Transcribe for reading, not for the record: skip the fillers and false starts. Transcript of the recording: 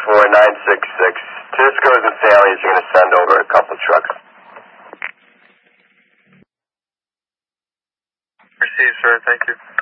4966. Tisco's and Sally's are going to send over a couple trucks. Received, sir. Thank you.